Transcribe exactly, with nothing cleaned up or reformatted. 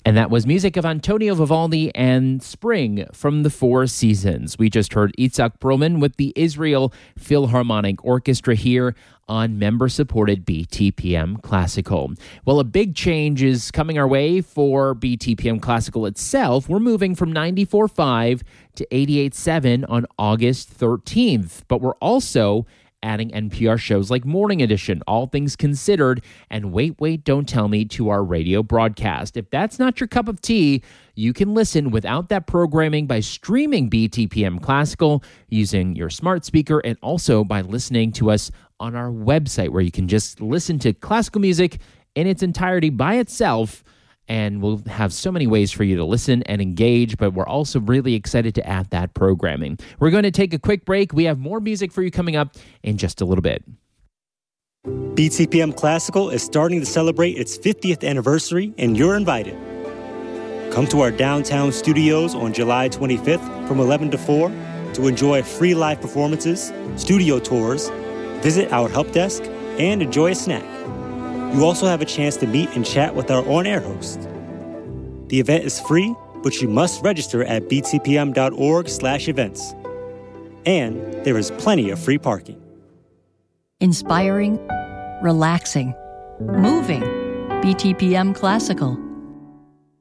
And that was music of Antonio Vivaldi and Spring from the Four Seasons. We just heard Itzhak Perlman with the Israel Philharmonic Orchestra here on member-supported B T P M Classical. Well, a big change is coming our way for B T P M Classical itself. We're moving from ninety-four point five to eighty-eight point seven on August thirteenth, but we're also adding N P R shows like Morning Edition, All Things Considered, and Wait, Wait, Don't Tell Me to our radio broadcast. If that's not your cup of tea, you can listen without that programming by streaming B T P M Classical using your smart speaker and also by listening to us on our website where you can just listen to classical music in its entirety by itself. And we'll have so many ways for you to listen and engage, but we're also really excited to add that programming. We're going to take a quick break. We have more music for you coming up in just a little bit. B T P M Classical is starting to celebrate its fiftieth anniversary, and you're invited. Come to our downtown studios on July twenty-fifth from eleven to four to enjoy free live performances, studio tours, visit our help desk, and enjoy a snack. You also have a chance to meet and chat with our on-air host. The event is free, but you must register at btpm.org slash events. And there is plenty of free parking. Inspiring, relaxing, moving. B T P M Classical.